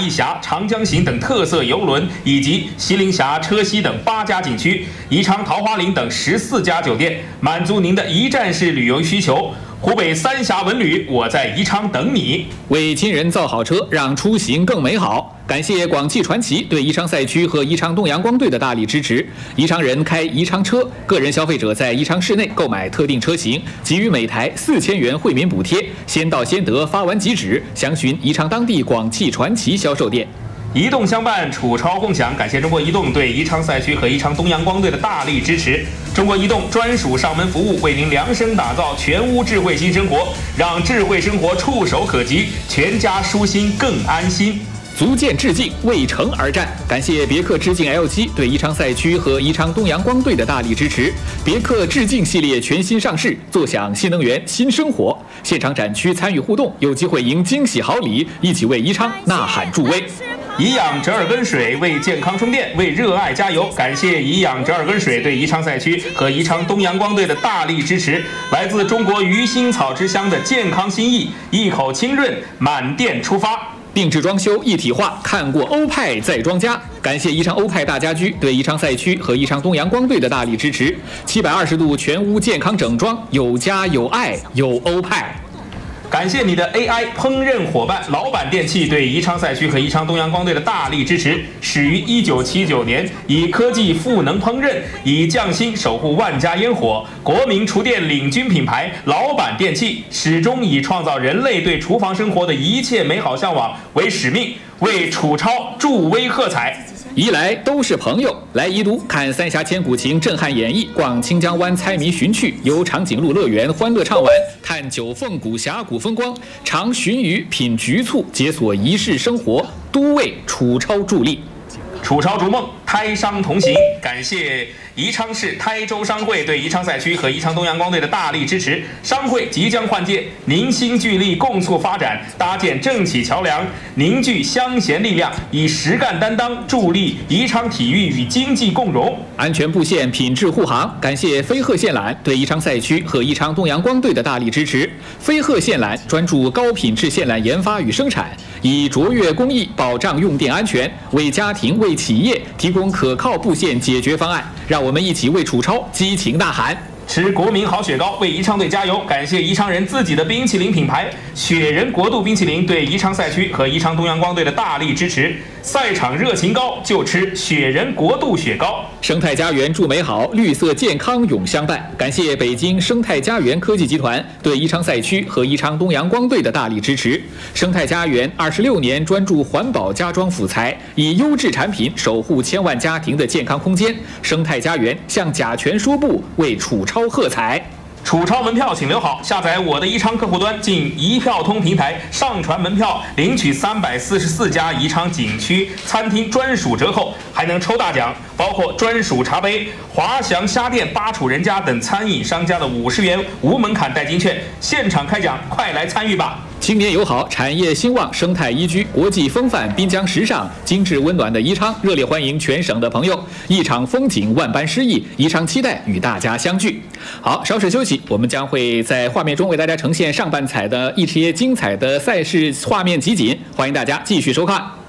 义峡、长江行等特色邮轮，以及西陵峡、车溪等8家景区，宜昌桃花林等14家酒店，满足您的一站式旅游需求。湖北三峡文旅，我在宜昌等你。 为亲人造好车，让出行更美好。感谢广汽传祺对宜昌赛区和宜昌东阳光队的大力支持。宜昌人开宜昌车，个人消费者在宜昌市内购买特定车型，给予每台4000元惠民补贴，先到先得，发完即止。详询宜昌当地广汽传祺销售店。 移动相伴，楚超共享。感谢中国移动对宜昌赛区和宜昌东阳光队的大力支持。中国移动专属上门服务，为您量身打造全屋智慧新生活，让智慧生活触手可及，全家舒心更安心。 足见致敬，为诚而战。感谢别克致敬 L7对宜昌赛区和宜昌东阳光队的大力支持。别克致敬系列全新上市，坐享新能源新生活。现场展区参与互动，有机会赢惊喜好礼，一起为宜昌呐喊助威。 颐养折耳根水，为健康充电，为热爱加油。感谢颐养折耳根水对宜昌赛区和宜昌东阳光队的大力支持。来自中国鱼腥草之乡的健康心意，一口清润，满店出发。 定制装修一体化，看过欧派再装家。感谢宜昌欧派大家居对宜昌赛区和宜昌东阳光队的大力支持。720度全屋健康整装，有家有爱有欧派。 感谢你的 AI 烹饪伙伴老板电器对宜昌赛区和宜昌东阳光队的大力支持。始于1979年，以科技赋能烹饪，以匠心守护万家烟火，国民厨电领军品牌老板电器，始终以创造人类对厨房生活的一切美好向往为使命，为楚超助威喝彩。 一来都是朋友，来宜都看三峡千古情震撼演绎，逛清江湾猜谜寻趣，游长颈鹿乐园欢乐畅玩，看九凤古峡谷风光，尝鲟鱼品菊醋，解锁一世生活，都为楚超助力。 楚超逐梦，胎商同行。感谢宜昌市台州商会对宜昌赛区和宜昌东阳光队的大力支持。商会即将换届，凝心聚力，共促发展，搭建政企桥梁，凝聚乡贤力量，以实干担当，助力宜昌体育与经济共荣。 安全布线，品质护航。感谢飞鹤线缆对宜昌赛区和宜昌东阳光队的大力支持。飞鹤线缆专注高品质线缆研发与生产，以卓越工艺保障用电安全，为家庭为企业提供可靠布线解决方案。让我们一起为楚超激情呐喊！ 吃国民好雪糕，为宜昌队加油！感谢宜昌人自己的冰淇淋品牌雪人国度冰淇淋对宜昌赛区和宜昌东阳光队的大力支持。赛场热情高，就吃雪人国度雪糕。 生态家园祝美好，绿色健康永相伴。感谢北京生态家园科技集团对宜昌赛区和宜昌东阳光队的大力支持。生态家园26年专注环保家装辅材，以优质产品守护千万家庭的健康空间。生态家园向甲醛说不，为楚超喝彩。 楚超门票请留好，下载我的宜昌客户端进一票通平台上传门票，领取344家宜昌景区餐厅专属折扣，还能抽大奖，包括专属茶杯、华翔虾店、巴楚人家等餐饮商家的50元无门槛代金券，现场开奖，快来参与吧！ 青年友好，产业兴旺，生态宜居，国际风范，滨江时尚，精致温暖的宜昌，热烈欢迎全省的朋友！一场风景，万般诗意，宜昌期待与大家相聚。好，稍事休息，我们将会在画面中为大家呈现上半彩的一些精彩的赛事画面集锦，欢迎大家继续收看。